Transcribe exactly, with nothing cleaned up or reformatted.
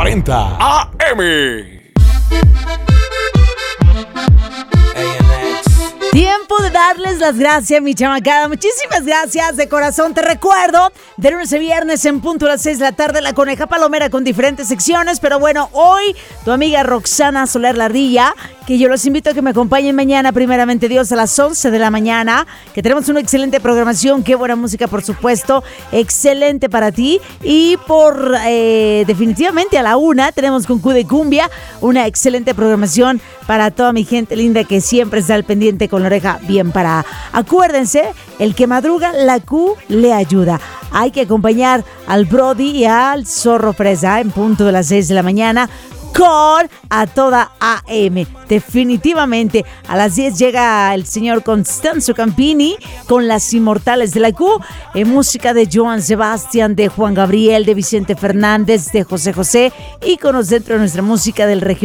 cuarenta A M. Tiempo de darles las gracias, mi chamacada. Muchísimas gracias de corazón. Te recuerdo, de lunes a viernes en punto a las seis de la tarde, La Coneja Palomera con diferentes secciones. Pero bueno, hoy tu amiga Roxana Soler Lardilla, que yo los invito a que me acompañen mañana, primeramente Dios, a las once de la mañana, que tenemos una excelente programación. Qué buena música, por supuesto. Excelente para ti. Y por eh, definitivamente a la una tenemos con Q de Cumbia, una excelente programación para toda mi gente linda que siempre está al pendiente con la oreja bien parada. Acuérdense, el que madruga, la Q le ayuda. Hay que acompañar al Brody y al Zorro Fresa en punto de las seis de la mañana con A Toda A M. Definitivamente a las diez llega el señor Constanzo Campini con Las Inmortales de la Q, en música de Joan Sebastián, de Juan Gabriel, de Vicente Fernández, de José José, íconos dentro de nuestra música del regional